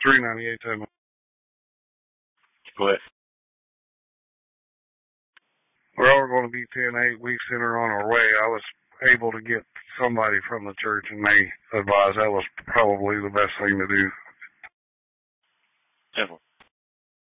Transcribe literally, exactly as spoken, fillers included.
three ninety-eight ten. Go ahead. Well, we're going to be ten eight weeks in or on our way. I was able to get somebody from the church, and they advised that was probably the best thing to do. Definitely.